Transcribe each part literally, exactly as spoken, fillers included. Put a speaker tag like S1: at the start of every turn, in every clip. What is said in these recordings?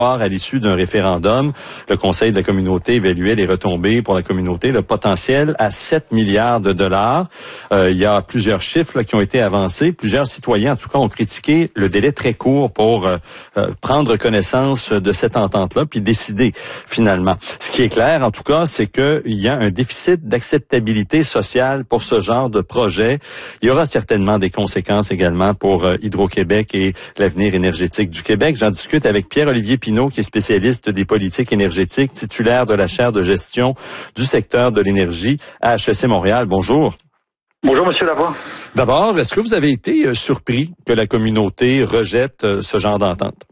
S1: À l'issue d'un référendum, le Conseil de la communauté évaluait les retombées pour la communauté, le potentiel à sept milliards de dollars. Euh, il y a plusieurs chiffres là, qui ont été avancés. Plusieurs citoyens, en tout cas, ont critiqué le délai très court pour euh, euh, prendre connaissance de cette entente-là, puis décider finalement. Ce qui est clair, en tout cas, c'est qu'il y a un déficit d'acceptabilité sociale pour ce genre de projet. Il y aura certainement des conséquences également pour euh, Hydro-Québec et l'avenir énergétique du Québec. J'en discute avec Pierre-Olivier Pinot, qui est spécialiste des politiques énergétiques, titulaire de la chaire de gestion du secteur de l'énergie à H E C Montréal. Bonjour.
S2: Bonjour, Monsieur Lavoie.
S1: D'abord, est-ce que vous avez été surpris que la communauté rejette ce genre d'entente?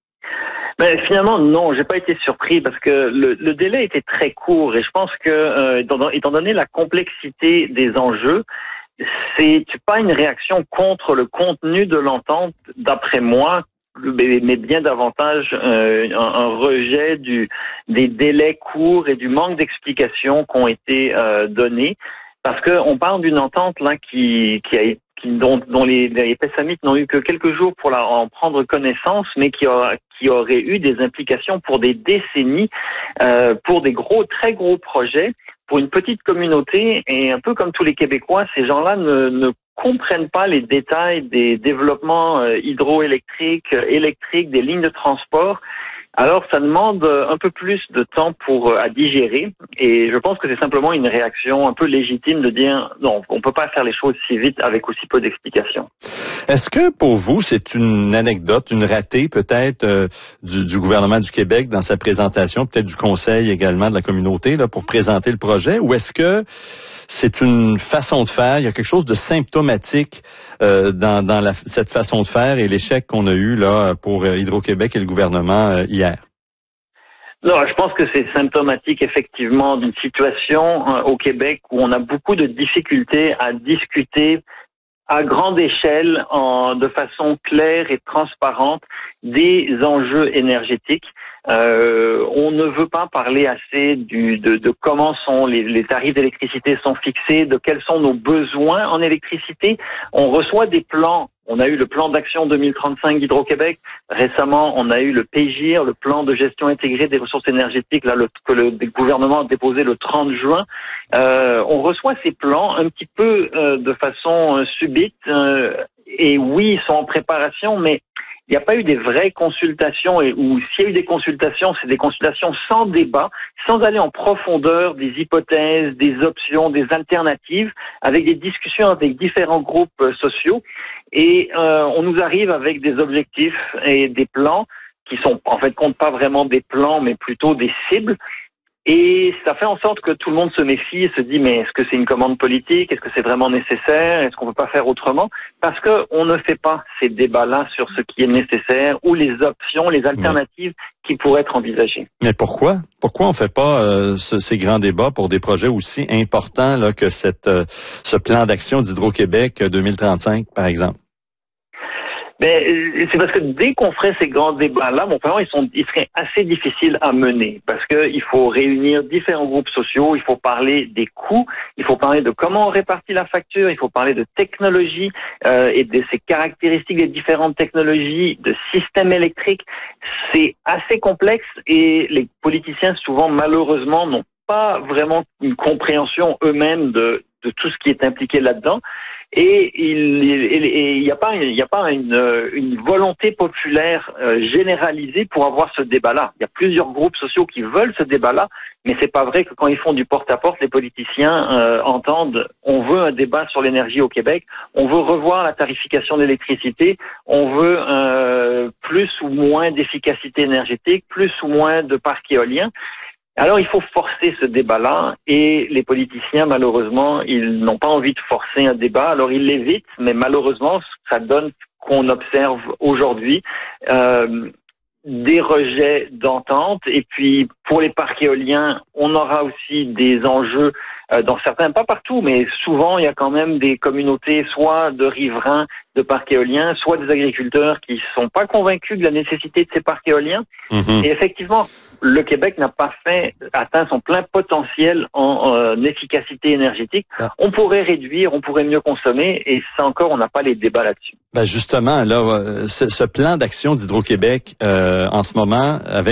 S2: Ben, finalement, non, j'ai pas été surpris parce que le, le délai était très court et je pense que, euh, étant, étant donné la complexité des enjeux, c'est pas une réaction contre le contenu de l'entente, d'après moi, mais bien davantage euh, un, un rejet du, des délais courts et du manque d'explications qui ont été euh, donnés, parce que on parle d'une entente là qui, qui a qui, dont, dont les, les Pessamites n'ont eu que quelques jours pour la, en prendre connaissance, mais qui, a, qui aurait eu des implications pour des décennies, euh, pour des gros, très gros projets, pour une petite communauté, et un peu comme tous les Québécois, ces gens-là ne, ne comprennent pas les détails des développements euh, hydroélectriques, euh, électriques, des lignes de transport. Alors, ça demande un peu plus de temps pour euh, à digérer, et je pense que c'est simplement une réaction un peu légitime de dire non, on peut pas faire les choses si vite avec aussi peu d'explications.
S1: Est-ce que pour vous, c'est une anecdote, une ratée peut-être euh, du, du gouvernement du Québec dans sa présentation, peut-être du Conseil également de la communauté là pour présenter le projet, ou est-ce que c'est une façon de faire, il y a quelque chose de symptomatique euh, dans, dans la, cette façon de faire et l'échec qu'on a eu là pour Hydro-Québec et le gouvernement euh, hier?
S2: Non, je pense que c'est symptomatique effectivement d'une situation euh, au Québec où on a beaucoup de difficultés à discuter à grande échelle, en, de façon claire et transparente, des enjeux énergétiques. Euh, on ne veut pas parler assez du, de, de comment sont les, les tarifs d'électricité sont fixés, de quels sont nos besoins en électricité. On reçoit des plans. On a eu le plan d'action deux mille trente-cinq d'Hydro-Québec. Récemment, on a eu le P G I R, le plan de gestion intégrée des ressources énergétiques, là, le, que le, le gouvernement a déposé le trente juin. Euh, on reçoit ces plans un petit peu euh, de façon euh, subite. Euh, et oui, ils sont en préparation, mais il n'y a pas eu des vraies consultations, et ou s'il y a eu des consultations, c'est des consultations sans débat, sans aller en profondeur des hypothèses, des options, des alternatives, avec des discussions avec différents groupes euh, sociaux. Et euh, on nous arrive avec des objectifs et des plans qui sont en fait compte pas vraiment des plans, mais plutôt des cibles. Et ça fait en sorte que tout le monde se méfie et se dit mais est-ce que c'est une commande politique? Est-ce que c'est vraiment nécessaire? Est-ce qu'on peut pas faire autrement? Parce que on ne fait pas ces débats-là sur ce qui est nécessaire ou les options, les alternatives mais, qui pourraient être envisagées.
S1: Mais pourquoi? Pourquoi on fait pas euh, ce, ces grands débats pour des projets aussi importants là, que cette, euh, ce plan d'action d'Hydro-Québec deux mille trente-cinq, par exemple?
S2: Ben, c'est parce que dès qu'on ferait ces grands débats-là, bon, vraiment, ils sont, ils seraient assez difficiles à mener parce que il faut réunir différents groupes sociaux, il faut parler des coûts, il faut parler de comment on répartit la facture, il faut parler de technologie euh, et de ces caractéristiques des différentes technologies, de systèmes électriques. C'est assez complexe et les politiciens, souvent, malheureusement, n'ont pas vraiment une compréhension eux-mêmes de, de tout ce qui est impliqué là-dedans. Et il n'y a pas, il y a pas une, une volonté populaire euh, généralisée pour avoir ce débat-là. Il y a plusieurs groupes sociaux qui veulent ce débat-là, mais c'est pas vrai que quand ils font du porte-à-porte, les politiciens euh, entendent on veut un débat sur l'énergie au Québec, on veut revoir la tarification de l'électricité, on veut euh, plus ou moins d'efficacité énergétique, plus ou moins de parcs éoliens. Alors, il faut forcer ce débat-là et les politiciens, malheureusement, ils n'ont pas envie de forcer un débat. Alors, ils l'évitent, mais malheureusement, ça donne qu'on observe aujourd'hui euh, des rejets d'entente. Et puis, pour les parcs éoliens, on aura aussi des enjeux euh, dans certains, pas partout, mais souvent, il y a quand même des communautés, soit de riverains de parcs éoliens, soit des agriculteurs qui sont pas convaincus de la nécessité de ces parcs éoliens. Mmh. Et effectivement, le Québec n'a pas fait atteint son plein potentiel en euh, efficacité énergétique. Ah. On pourrait réduire, on pourrait mieux consommer, et ça encore, on n'a pas les débats là-dessus.
S1: Ben justement, là, ce, ce plan d'action d'Hydro-Québec euh, en ce moment, avec